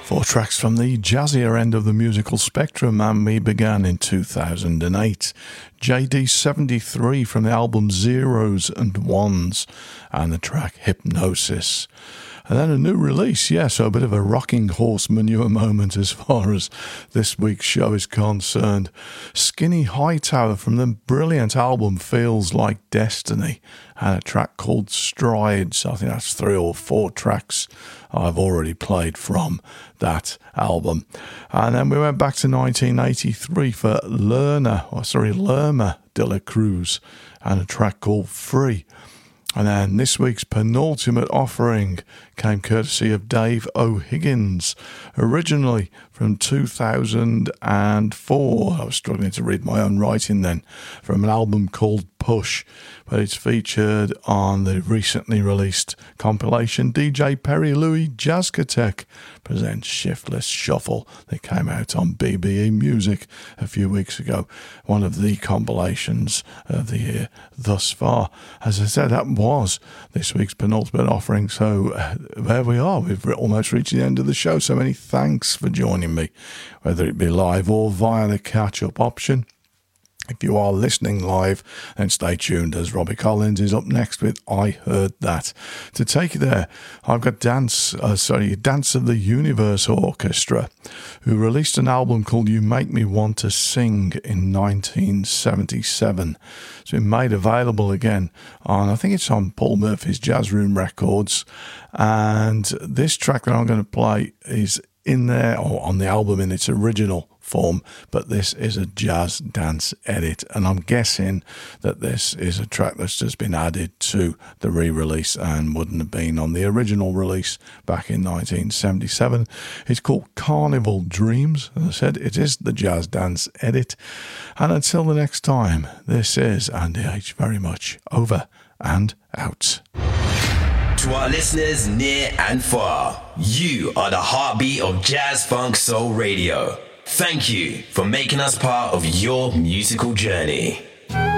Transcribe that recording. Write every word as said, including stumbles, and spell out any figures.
Four tracks from the jazzier end of the musical spectrum, and we began in two thousand eight. J D seventy-three from the album Zeros and Ones, and the track Hypnosis. And then a new release, yeah, so a bit of a rocking horse manure moment as far as this week's show is concerned. Skinny Hightower from the brilliant album Feels Like Destiny, and a track called Strides. I think that's three or four tracks I've already played from that album. And then we went back to nineteen eighty-three for Lerner, or sorry, Lerma de la Cruz, and a track called Free. And then this week's penultimate offering came courtesy of Dave O'Higgins, originally from two thousand four. I was struggling to read my own writing then, from an album called Push, but it's featured on the recently released compilation D J Perry Louie Jazzcotech presents Shiftless Shuffle that came out on B B E Music a few weeks ago, one of the compilations of the year thus far. As I said, that was this week's penultimate offering, so uh, there we are. We've almost reached the end of the show. So many thanks for joining me, whether it be live or via the catch-up option. If you are listening live, then stay tuned, as Robbie Collins is up next with I Heard That. To take you there, I've got Dance, uh, sorry, Dance of the Universe Orchestra, who released an album called You Make Me Want to Sing in nineteen seventy-seven. It's been made available again on, I think it's on Paul Murphy's Jazz Room Records. And this track that I'm going to play is in there, or on the album in its original form, but this is a jazz dance edit, and I'm guessing that this is a track that's just been added to the re-release and wouldn't have been on the original release back in nineteen seventy-seven. It's called Carnival Dreams. As I said, it is the jazz dance edit, and until the next time, this is Andy H. Very much over and out. To our listeners near and far, you are the heartbeat of Jazz Funk Soul Radio. Thank you for making us part of your musical journey.